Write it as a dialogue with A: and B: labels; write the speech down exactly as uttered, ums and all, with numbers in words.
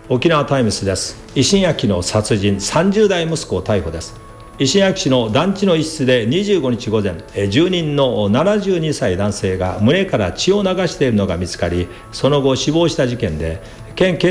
A: 沖縄タイムスです。維新焼きの殺人、さんじゅう代息子を逮捕です。維新焼き市の団地の一室でにじゅうごにち午前、住人のななじゅうにさい男性が胸から血を流しているのが見つかり、その後死亡した事件で、県警